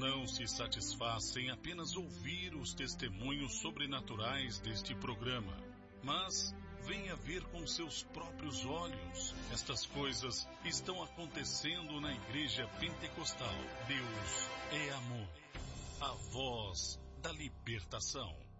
não se satisfaz em apenas ouvir os testemunhos sobrenaturais deste programa, mas venha ver com seus próprios olhos. Estas coisas estão acontecendo na Igreja Pentecostal. Deus é amor. A voz da libertação.